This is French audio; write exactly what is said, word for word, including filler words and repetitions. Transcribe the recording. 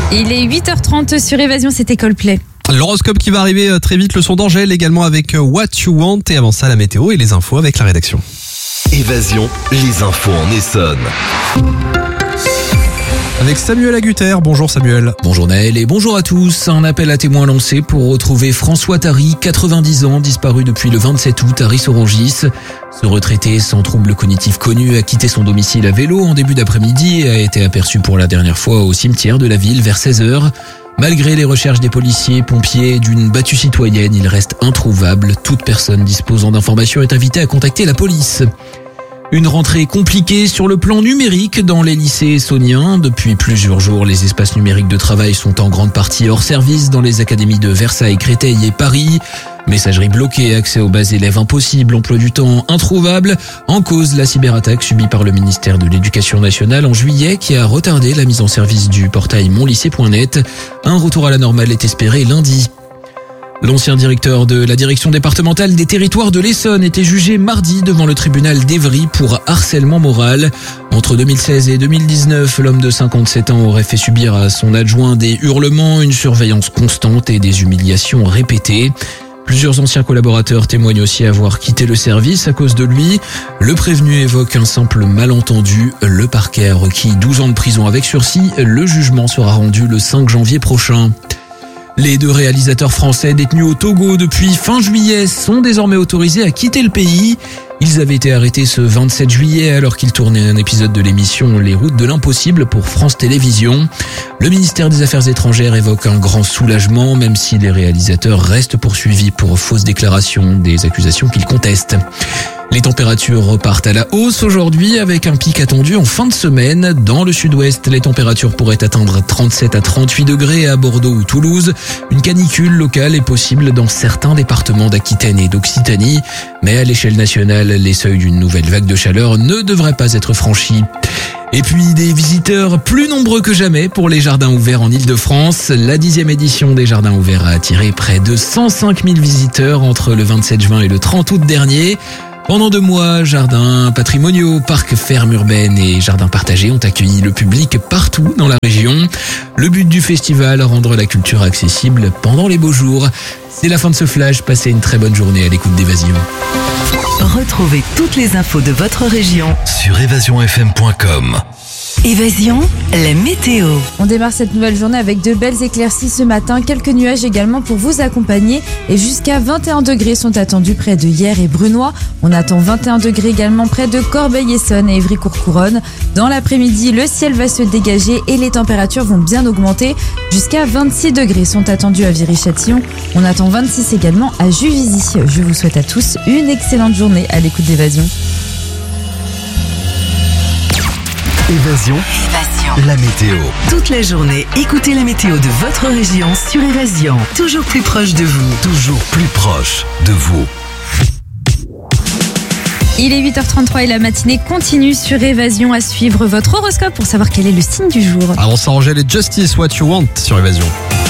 Il est huit heures trente sur Évasion, c'était Coldplay. L'horoscope qui va arriver très vite, le son d'Angèle également avec What You Want et avant ça la météo et les infos avec la rédaction. Évasion, les infos en Essonne. Avec Samuel Agutter, bonjour Samuel. Bonjour Naël et bonjour à tous. Un appel à témoins lancé pour retrouver François Tari, quatre-vingt-dix ans, disparu depuis le vingt-sept août à Ris-Orangis. Ce retraité sans trouble cognitif connu a quitté son domicile à vélo en début d'après-midi et a été aperçu pour la dernière fois au cimetière de la ville vers seize heures. Malgré les recherches des policiers, pompiers et d'une battue citoyenne, il reste introuvable. Toute personne disposant d'informations est invitée à contacter la police. Une rentrée compliquée sur le plan numérique dans les lycées essonniens. Depuis plusieurs jours, les espaces numériques de travail sont en grande partie hors service dans les académies de Versailles, Créteil et Paris. Messagerie bloquée, accès aux bases élèves impossible, emploi du temps introuvable. En cause, la cyberattaque subie par le ministère de l'Éducation nationale en juillet qui a retardé la mise en service du portail mon lycée point net. Un retour à la normale est espéré lundi. L'ancien directeur de la direction départementale des territoires de l'Essonne était jugé mardi devant le tribunal d'Évry pour harcèlement moral. Entre deux mille seize et deux mille dix-neuf, l'homme de cinquante-sept ans aurait fait subir à son adjoint des hurlements, une surveillance constante et des humiliations répétées. Plusieurs anciens collaborateurs témoignent aussi avoir quitté le service à cause de lui. Le prévenu évoque un simple malentendu. Le parquet a requis douze ans de prison avec sursis. Le jugement sera rendu le cinq janvier prochain. Les deux réalisateurs français détenus au Togo depuis fin juillet sont désormais autorisés à quitter le pays. Ils avaient été arrêtés ce vingt-sept juillet alors qu'ils tournaient un épisode de l'émission Les Routes de l'Impossible pour France Télévisions. Le ministère des Affaires étrangères évoque un grand soulagement, même si les réalisateurs restent poursuivis pour fausses déclarations, des accusations qu'ils contestent. Les températures repartent à la hausse aujourd'hui avec un pic attendu en fin de semaine. Dans le sud-ouest, les températures pourraient atteindre trente-sept à trente-huit degrés à Bordeaux ou Toulouse. Une canicule locale est possible dans certains départements d'Aquitaine et d'Occitanie. Mais à l'échelle nationale, les seuils d'une nouvelle vague de chaleur ne devraient pas être franchis. Et puis des visiteurs plus nombreux que jamais pour les jardins ouverts en Ile-de-France. La dixième édition des jardins ouverts a attiré près de cent cinq mille visiteurs entre le vingt-sept juin et le trente août dernier. Pendant deux mois, jardins patrimoniaux, parcs, fermes urbaines et jardins partagés ont accueilli le public partout dans la région. Le but du festival, rendre la culture accessible pendant les beaux jours. C'est la fin de ce flash, passez une très bonne journée à l'écoute d'Évasion. Retrouvez toutes les infos de votre région Sur évasion f m point com. Évasion, la météo. On démarre cette nouvelle journée avec de belles éclaircies ce matin, quelques nuages également pour vous accompagner et jusqu'à vingt et un degrés sont attendus près de Hyères et Brunois. On attend vingt et un degrés également près de Corbeil-Essonnes et Évry-Courcouronnes. Dans l'après-midi, le ciel va se dégager et les températures vont bien augmenter. Jusqu'à vingt-six degrés sont attendus à Viry-Châtillon. On attend vingt-six également à Juvisy. Je vous souhaite à tous une excellente journée à l'écoute d'Évasion. Évasion, Évasion. la météo. Toute la journée, écoutez la météo de votre région sur Évasion. Toujours plus proche de vous. Toujours plus proche de vous. Il est huit heures trente-trois et la matinée continue sur Évasion. À suivre votre horoscope pour savoir quel est le signe du jour. Avant ça, Angèle et Justice, What You Want sur Évasion.